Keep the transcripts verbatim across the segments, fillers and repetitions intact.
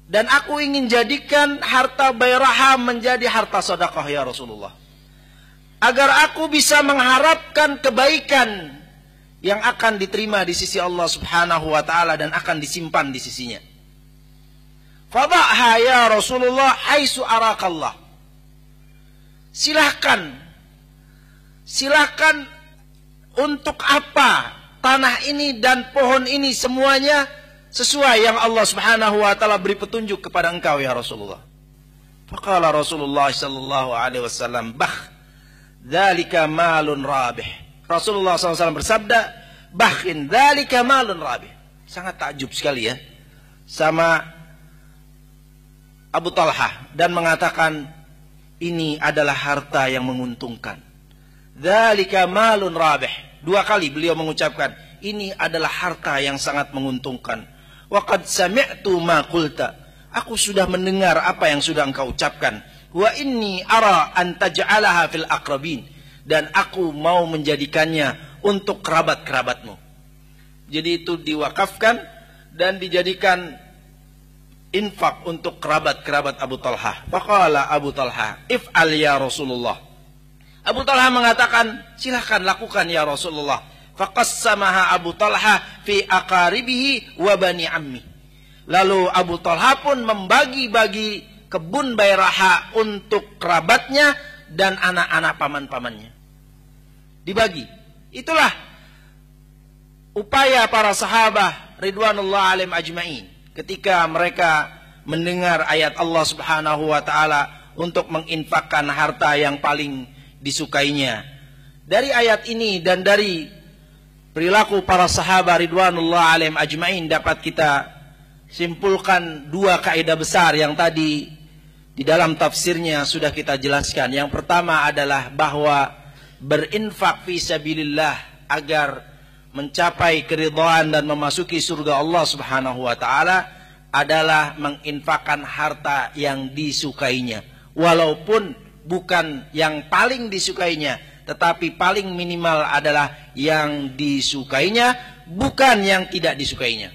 Dan aku ingin jadikan harta Bayrahah menjadi harta sedekah ya Rasulullah. Agar aku bisa mengharapkan kebaikan yang akan diterima di sisi Allah Subhanahu wa taala dan akan disimpan di sisinya. Fadhaha ya Rasulullah haitsu arakallah. Silahkan. Silahkan untuk apa tanah ini dan pohon ini semuanya sesuai yang Allah Subhanahu wa taala beri petunjuk kepada engkau ya Rasulullah. Faqala Rasulullah sallallahu alaihi wasallam, "Bah, dzalika malun rabih." Rasulullah sallallahu alaihi wasallam bersabda, "Bahin dzalika malun rabih." Sangat takjub sekali ya sama Abu Talhah dan mengatakan ini adalah harta yang menguntungkan. Dzalika malun rabih. Dua kali beliau mengucapkan ini adalah harta yang sangat menguntungkan. Wa qad sami'tu ma qulta. Aku sudah mendengar apa yang sudah engkau ucapkan. Wa inni ara an taj'alaha fil aqrabin. Dan aku mau menjadikannya untuk kerabat-kerabatmu. Jadi itu diwakafkan dan dijadikan infak untuk kerabat-kerabat Abu Talhah. Faqala Abu Talhah, if'al ya Rasulullah. Abu Talhah mengatakan, silahkan lakukan ya Rasulullah. Faqassamaha Abu Talhah fi aqaribihi wa bani ammi. Lalu Abu Talhah pun membagi-bagi kebun Bayrahah untuk kerabatnya dan anak-anak paman-pamannya. Dibagi. Itulah upaya para sahabat ridwanullah alaihim ajma'in ketika mereka mendengar ayat Allah Subhanahu wa taala untuk menginfakkan harta yang paling disukainya. Dari ayat ini dan dari perilaku para sahabat ridwanullah alaihim ajma'in dapat kita simpulkan dua kaidah besar yang tadi di dalam tafsirnya sudah kita jelaskan. Yang pertama adalah bahwa berinfak fi sabilillah agar mencapai keridhaan dan memasuki surga Allah Subhanahu wa taala adalah menginfakkan harta yang disukainya, walaupun bukan yang paling disukainya, tetapi paling minimal adalah yang disukainya, bukan yang tidak disukainya.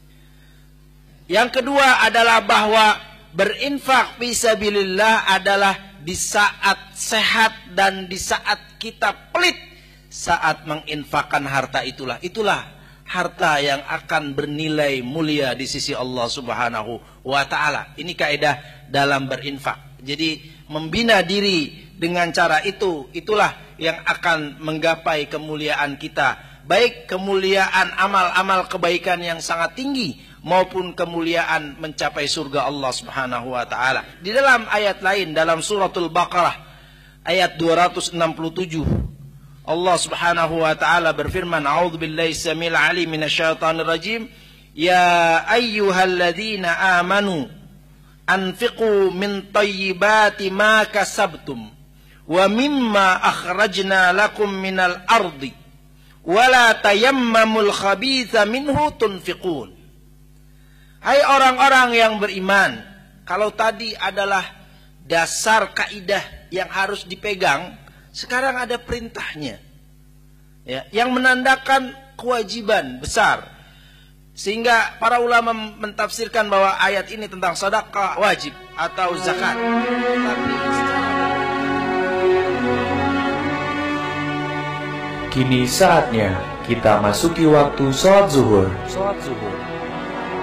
Yang kedua adalah bahwa berinfak fisabilillah adalah di saat sehat dan di saat kita pelit. Saat menginfakkan harta itulah, itulah harta yang akan bernilai mulia di sisi Allah Subhanahu wa taala. Ini kaidah dalam berinfak. Jadi membina diri dengan cara itu, itulah yang akan menggapai kemuliaan kita. Baik kemuliaan amal-amal kebaikan yang sangat tinggi maupun kemuliaan mencapai surga Allah Subhanahu wa taala. Di dalam ayat lain dalam suratul Baqarah ayat dua ratus enam puluh tujuh Allah Subhanahu wa taala berfirman, "A'udzubillahi samil alim minasyaitonir rajim. Ya ayyuhalladzina amanu anfiqu min thayyibati ma kasabtum wa mimma akhrajna lakum minal ardi wa la tayammamul khabitha minhu tunfiqun." Hai orang-orang yang beriman, kalau tadi adalah dasar kaidah yang harus dipegang, sekarang ada perintahnya, ya, yang menandakan kewajiban besar, sehingga para ulama mentafsirkan bahwa ayat ini tentang sedekah wajib atau zakat. Tapi kini saatnya kita masuki waktu sholat zuhur. Sholat zuhur.